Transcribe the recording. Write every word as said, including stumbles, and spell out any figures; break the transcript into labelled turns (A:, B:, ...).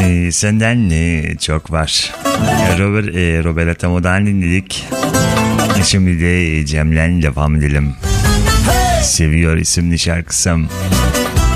A: Ee, senden ne çok var. Robert, e, Roberta Modern dinledik. Şimdi de Cem'le devam edelim. Seviyor isimli şarkısım.